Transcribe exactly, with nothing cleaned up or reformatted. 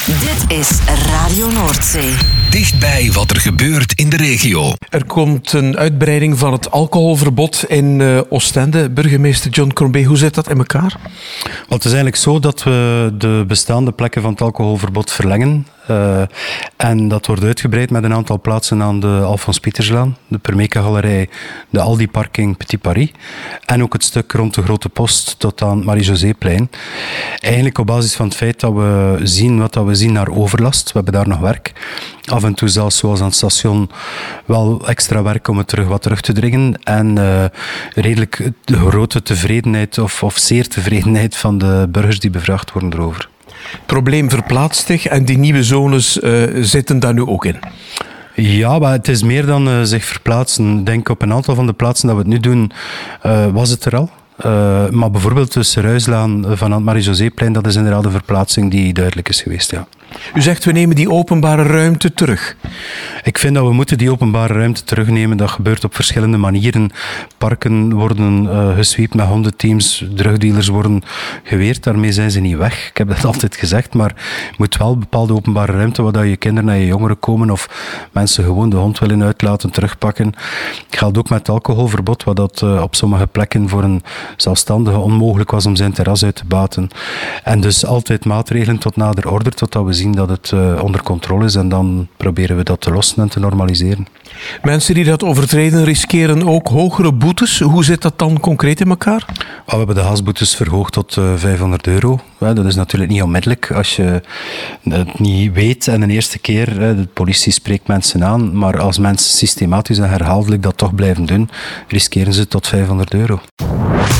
Dit is Radio Noordzee. Dichtbij wat er gebeurt in de regio. Er komt een uitbreiding van het alcoholverbod in uh, Oostende. Burgemeester John Crombie, hoe zit dat in elkaar? Well, het is eigenlijk zo dat we de bestaande plekken van het alcoholverbod verlengen. Uh, en dat wordt uitgebreid met een aantal plaatsen aan de Alfons Pieterslaan, de Permeka-galerij, de Aldi-parking Petit Paris en ook het stuk rond de Grote Post tot aan het Marie-José-plein. Eigenlijk op basis van het feit dat we zien wat dat we zien naar overlast. We hebben daar nog werk. Af en toe zelfs zoals aan het station wel extra werk om het terug wat terug te dringen. En uh, redelijk de grote tevredenheid of, of zeer tevredenheid van de burgers die bevraagd worden erover. Het probleem verplaatst zich en die nieuwe zones uh, zitten daar nu ook in. Ja, maar het is meer dan uh, zich verplaatsen. Ik denk op een aantal van de plaatsen dat we het nu doen, uh, was het er al. Uh, maar bijvoorbeeld tussen Ruislaan van het Marie-José-plein, dat is inderdaad een verplaatsing die duidelijk is geweest, ja. U zegt, we nemen die openbare ruimte terug. Ik vind dat we moeten die openbare ruimte terugnemen. Dat gebeurt op verschillende manieren. Parken worden uh, gesweept met hondenteams. Drugdealers worden geweerd. Daarmee zijn ze niet weg. Ik heb dat altijd gezegd. Maar je moet wel bepaalde openbare ruimte waar je kinderen en je jongeren komen of mensen gewoon de hond willen uitlaten, terugpakken. Het geldt ook met het alcoholverbod, waar dat uh, op sommige plekken voor een zelfstandige onmogelijk was om zijn terras uit te baten. En dus altijd maatregelen tot nader order, totdat we zien dat het uh, onder controle is en dan proberen we dat te lossen en te normaliseren. Mensen die dat overtreden riskeren ook hogere boetes. Hoe zit dat dan concreet in elkaar? We hebben de gasboetes verhoogd tot uh, vijfhonderd euro. Dat is natuurlijk niet onmiddellijk als je het niet weet en de eerste keer, de politie spreekt mensen aan, maar als mensen systematisch en herhaaldelijk dat toch blijven doen, riskeren ze tot vijfhonderd euro.